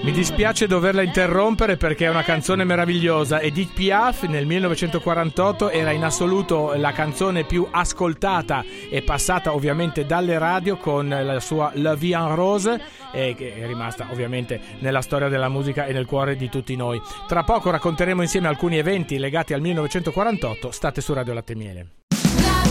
Mi dispiace doverla interrompere perché è una canzone meravigliosa. Edith Piaf nel 1948 era in assoluto la canzone più ascoltata e passata ovviamente dalle radio con la sua La Vie en Rose, che è rimasta ovviamente nella storia della musica e nel cuore di tutti noi. Tra poco racconteremo insieme alcuni eventi legati al 1948. State su Radio Latte e Miele.